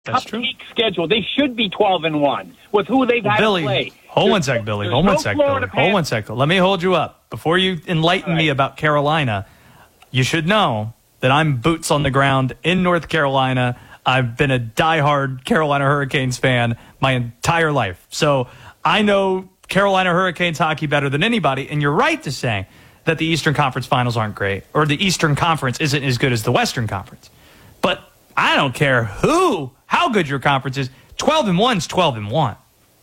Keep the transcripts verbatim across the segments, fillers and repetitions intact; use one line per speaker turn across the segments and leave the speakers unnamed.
That's true.
Cupcake schedule. They should be twelve and one with who they've
well,
had
Billy,
to play.
Hold
there's,
one sec, Billy. Hold one
no
sec, Billy. Hold one sec. Let me hold you up. Before you enlighten right. me about Carolina, you should know that I'm boots on the ground in North Carolina. I've been a diehard Carolina Hurricanes fan my entire life. So I know Carolina Hurricanes hockey better than anybody. And you're right to say that the Eastern Conference Finals aren't great, or the Eastern Conference isn't as good as the Western Conference. But I don't care who, how good your conference is. twelve and one is twelve and one.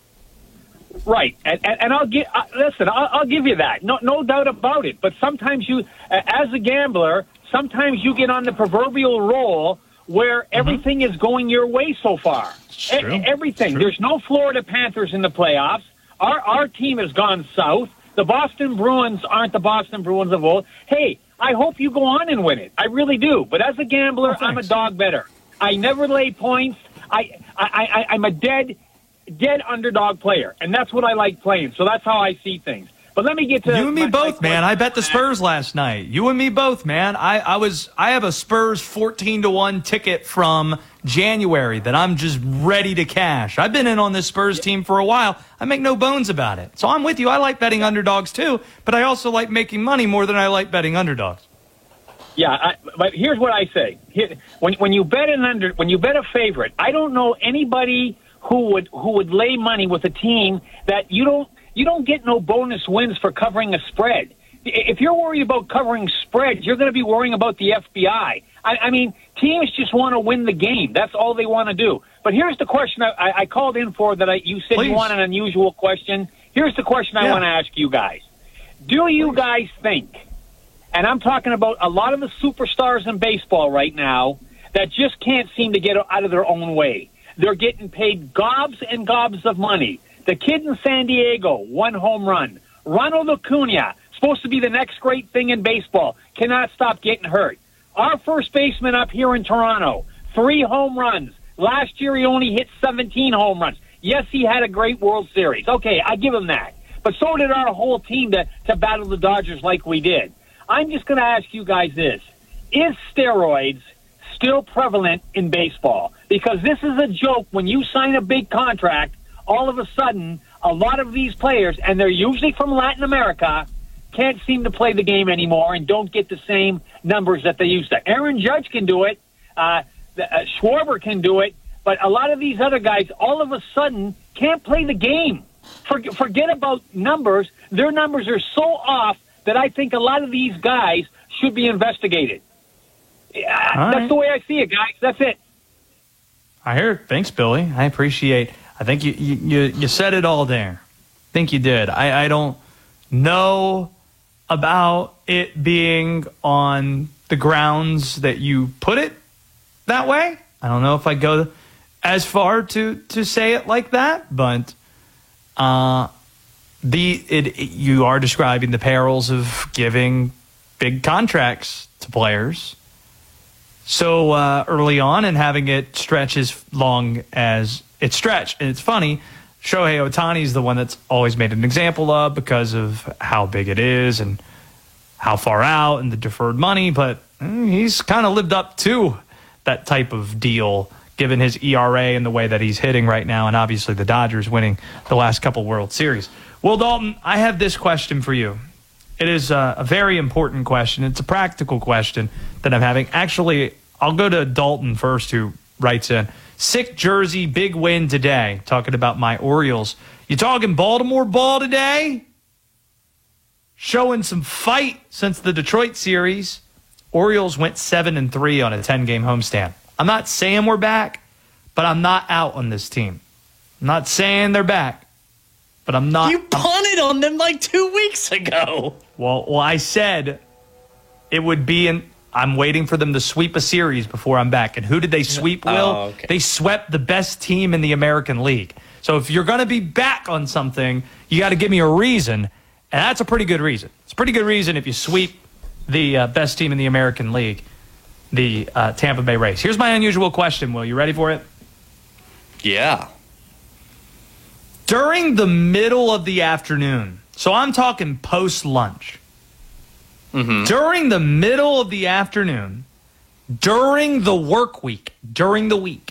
Right, and, and, and I'll give. Uh, listen, I'll, I'll give you that. No, no doubt about it. But sometimes you, uh, as a gambler, sometimes you get on the proverbial roll where mm-hmm. everything is going your way so far.
It's true.
E- everything.
It's true.
There's no Florida Panthers in the playoffs. Our our team has gone south. The Boston Bruins aren't the Boston Bruins of old. Hey, I hope you go on and win it. I really do. But as a gambler,
oh,
I'm a dog better. I never lay points. I, I, I, I'm a dead, dead underdog player, and that's what I like playing. So that's how I see things. But let me get to
you and me
my,
both,
my
man. I bet the Spurs last night. You and me both, man. I, I was I have a Spurs fourteen to one ticket from January that I'm just ready to cash. I've been in on this Spurs team for a while. I make no bones about it. So I'm with you. I like betting underdogs too, but I also like making money more than I like betting underdogs.
Yeah, I, but here's what I say: Here, when when you bet an under, when you bet a favorite, I don't know anybody who would who would lay money with a team that you don't you don't get no bonus wins for covering a spread. If you're worried about covering spreads, you're going to be worrying about the F B I. I, I mean, teams just want to win the game. That's all they want to do. But here's the question I, I called in for that I, you said
Please.
You want an unusual question. Here's the question I
yeah.
want to ask you guys. Do you guys think, and I'm talking about a lot of the superstars in baseball right now that just can't seem to get out of their own way. They're getting paid gobs and gobs of money. The kid in San Diego, one home run. Ronald Acuna, supposed to be the next great thing in baseball, cannot stop getting hurt. Our first baseman up here in Toronto, three home runs. Last year he only hit seventeen home runs. Yes, he had a great World Series. Okay, I give him that. But so did our whole team to, to battle the Dodgers like we did. I'm just going to ask you guys this. Is steroids still prevalent in baseball? Because this is a joke. When you sign a big contract, all of a sudden, a lot of these players, and they're usually from Latin America, can't seem to play the game anymore and don't get the same numbers that they used to. Aaron Judge can do it. Uh, uh, Schwarber can do it. But a lot of these other guys, all of a sudden, can't play the game. For, forget about numbers. Their numbers are so off that I think a lot of these guys should be investigated. Uh, that's
right.
the way I see it, guys. That's it.
I hear it. Thanks, Billy. I appreciate. I think you you you said it all there. I think you did. I, I don't know about it being on the grounds that you put it that way. I don't know if I go as far to, to say it like that, but uh, the it, it you are describing the perils of giving big contracts to players so uh, early on and having it stretch as long as it stretched. And it's funny, Shohei Ohtani is the one that's always made an example of because of how big it is and how far out and the deferred money, but mm, he's kind of lived up to that type of deal given his E R A and the way that he's hitting right now, and obviously the Dodgers winning the last couple World Series. Well, Dalton, I have this question for you. It is a, a very important question. It's a practical question that I'm having. Actually, I'll go to Dalton first, who writes in. Sick jersey, big win today. Talking about my Orioles. You talking Baltimore ball today? Showing some fight since the Detroit series. Orioles went seven and three on a ten-game homestand. I'm not saying we're back, but I'm not out on this team. I'm not saying they're back, but I'm not.
You punted on them like two weeks ago.
Well, well, I said it would be an. I'm waiting for them to sweep a series before I'm back. And who did they sweep, Will?
Oh, okay.
They swept the best team in the American League. So if you're going to be back on something, you got to give me a reason. And that's a pretty good reason. It's a pretty good reason if you sweep the uh, best team in the American League, the uh, Tampa Bay Rays. Here's my unusual question, Will. You ready for it?
Yeah.
During the middle of the afternoon, so I'm talking post-lunch,
Mm-hmm.
during the middle of the afternoon, during the work week, during the week,